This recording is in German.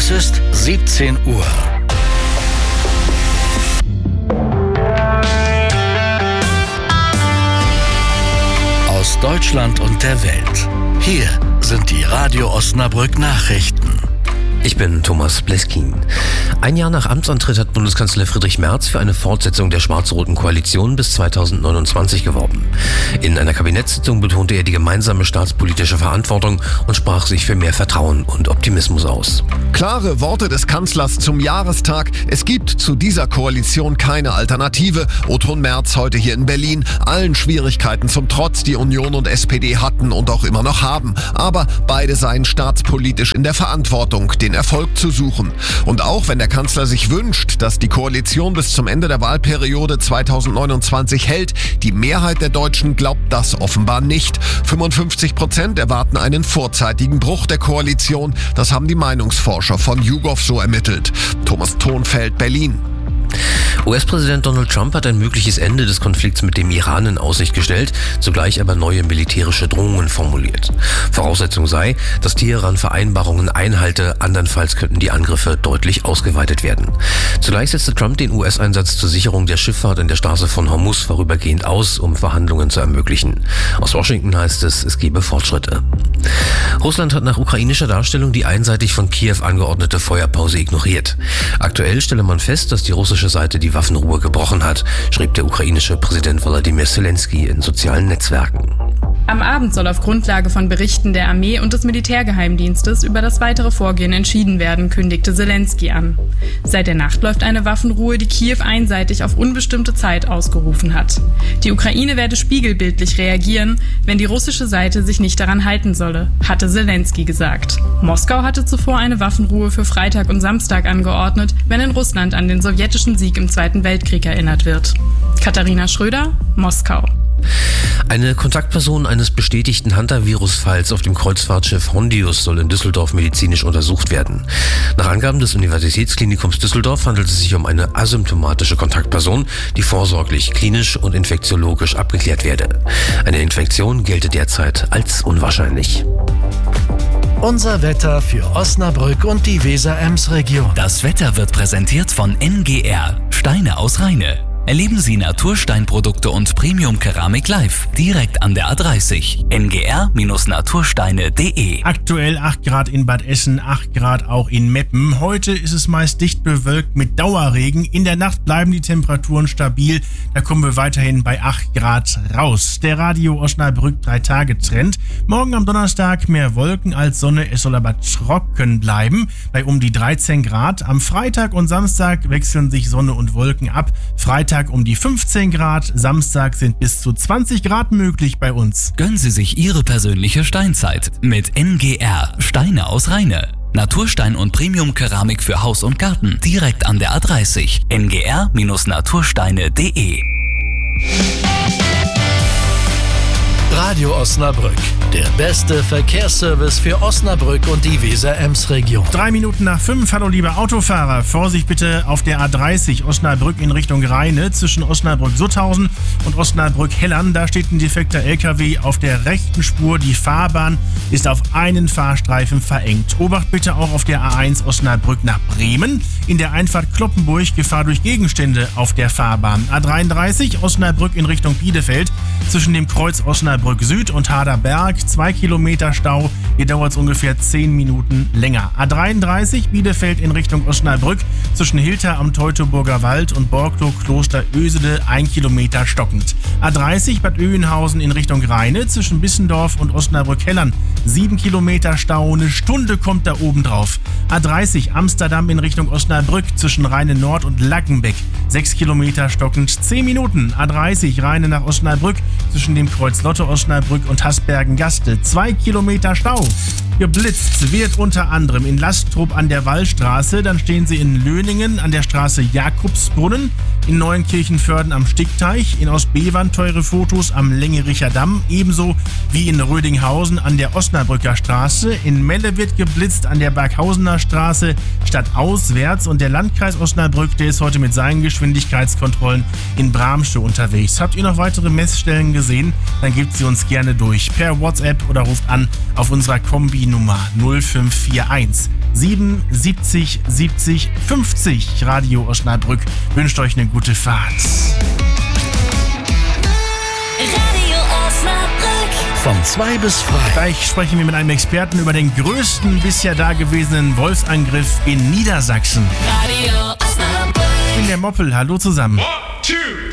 Es ist 17 Uhr. Aus Deutschland und der Welt. Hier sind die Radio Osnabrück Nachrichten. Ich bin Thomas Bleskin. Ein Jahr nach Amtsantritt hat Bundeskanzler Friedrich Merz für eine Fortsetzung der schwarz-roten Koalition bis 2029 geworben. In einer Kabinettssitzung betonte er die gemeinsame staatspolitische Verantwortung und sprach sich für mehr Vertrauen und Optimismus aus. Klare Worte des Kanzlers zum Jahrestag. Es gibt zu dieser Koalition keine Alternative. O-Ton Merz heute hier in Berlin. Allen Schwierigkeiten zum Trotz, die Union und SPD hatten und auch immer noch haben. Aber beide seien staatspolitisch in der Verantwortung, den Erfolg zu suchen. Und auch wenn der Kanzler sich wünscht, dass die Koalition bis zum Ende der Wahlperiode 2029 hält, die Mehrheit der Deutschen glaubt das offenbar nicht. 55% erwarten einen vorzeitigen Bruch der Koalition. Das haben die Meinungsforscher von YouGov so ermittelt. Thomas Thonfeld, Berlin. US-Präsident Donald Trump hat ein mögliches Ende des Konflikts mit dem Iran in Aussicht gestellt, zugleich aber neue militärische Drohungen formuliert. Voraussetzung sei, dass Teheran Vereinbarungen einhalte, andernfalls könnten die Angriffe deutlich ausgeweitet werden. Zugleich setzte Trump den US-Einsatz zur Sicherung der Schifffahrt in der Straße von Hormuz vorübergehend aus, um Verhandlungen zu ermöglichen. Aus Washington heißt es gebe Fortschritte. Russland hat nach ukrainischer Darstellung die einseitig von Kiew angeordnete Feuerpause ignoriert. Aktuell stelle man fest, dass die russische Seite die Waffenruhe gebrochen hat, schrieb der ukrainische Präsident Volodymyr Zelensky in sozialen Netzwerken. Am Abend soll auf Grundlage von Berichten der Armee und des Militärgeheimdienstes über das weitere Vorgehen entschieden werden, kündigte Zelensky an. Seit der Nacht läuft eine Waffenruhe, die Kiew einseitig auf unbestimmte Zeit ausgerufen hat. Die Ukraine werde spiegelbildlich reagieren, wenn die russische Seite sich nicht daran halten solle, hatte Zelensky gesagt. Moskau hatte zuvor eine Waffenruhe für Freitag und Samstag angeordnet, wenn in Russland an den sowjetischen Sieg im Zweiten Weltkrieg erinnert wird. Katharina Schröder, Moskau. Eine Kontaktperson eines bestätigten Hantavirus-Falls auf dem Kreuzfahrtschiff Hondius soll in Düsseldorf medizinisch untersucht werden. Nach Angaben des Universitätsklinikums Düsseldorf handelt es sich um eine asymptomatische Kontaktperson, die vorsorglich klinisch und infektiologisch abgeklärt werde. Eine Infektion gelte derzeit als unwahrscheinlich. Unser Wetter für Osnabrück und die Weser-Ems-Region. Das Wetter wird präsentiert von NGR, Steine aus Rheine. Erleben Sie Natursteinprodukte und Premium-Keramik live, direkt an der A30. ngr-natursteine.de. Aktuell 8 Grad in Bad Essen, 8 Grad auch in Meppen. Heute ist es meist dicht bewölkt mit Dauerregen. In der Nacht bleiben die Temperaturen stabil. Da kommen wir weiterhin bei 8 Grad raus. Der Radio Osnabrück 3-Tage-Trend. Morgen am Donnerstag mehr Wolken als Sonne. Es soll aber trocken bleiben bei um die 13 Grad. Am Freitag und Samstag wechseln sich Sonne und Wolken ab. Freitag um die 15 Grad, Samstag sind bis zu 20 Grad möglich bei uns. Gönnen Sie sich Ihre persönliche Steinzeit mit NGR, Steine aus Rheine. Naturstein und Premium-Keramik für Haus und Garten, direkt an der A30. ngr-natursteine.de. Radio Osnabrück, der beste Verkehrsservice für Osnabrück und die Weser-Ems-Region. 3 Minuten nach 5, hallo liebe Autofahrer, Vorsicht bitte auf der A30 Osnabrück in Richtung Rheine zwischen Osnabrück-Sutthausen und Osnabrück-Hellern. Da steht ein defekter LKW auf der rechten Spur. Die Fahrbahn ist auf einen Fahrstreifen verengt. Obacht bitte auch auf der A1 Osnabrück nach Bremen. In der Einfahrt Kloppenburg Gefahr durch Gegenstände auf der Fahrbahn. A33 Osnabrück in Richtung Bielefeld zwischen dem Kreuz Osnabrück Süd und Haderberg, 2 Kilometer Stau. Hier dauert es ungefähr 10 Minuten länger. A33 Bielefeld in Richtung Osnabrück zwischen Hilter am Teutoburger Wald und Borglow Kloster Ösede, 1 Kilometer stockend. A30 Bad Oeynhausen in Richtung Rheine zwischen Bissendorf und Osnabrück-Hellern, 7 Kilometer Stau, eine Stunde kommt da oben drauf. A30 Amsterdam in Richtung Osnabrück zwischen Rheine Nord und Lackenbeck, 6 Kilometer stockend, 10 Minuten. A30 Rheine nach Osnabrück zwischen dem Kreuz Lotte Osnabrück und Hasbergen-Gaste, 2 Kilometer Stau. Geblitzt wird unter anderem in Lastrup an der Wallstraße, dann stehen Sie in Löningen an der Straße Jakobsbrunnen, In Neuenkirchen-Vörden am Stickteich, in Ostbevern teure Fotos am Längericher Damm, ebenso wie in Rödinghausen an der Osnabrücker Straße. In Melle wird geblitzt an der Berghausener Straße stadtauswärts und der Landkreis Osnabrück, der ist heute mit seinen Geschwindigkeitskontrollen in Bramsche unterwegs. Habt ihr noch weitere Messstellen gesehen? Dann gebt sie uns gerne durch per WhatsApp oder ruft an auf unserer Kombi-Nummer 0541 77 70 50. Radio Osnabrück wünscht euch eine gute Fahrt. Radio Osnabrück. Von 2 bis frei. Gleich sprechen wir mit einem Experten über den größten bisher dagewesenen Wolfsangriff in Niedersachsen. Radio Osnabrück. Ich bin der Moppel, hallo zusammen. 1, 2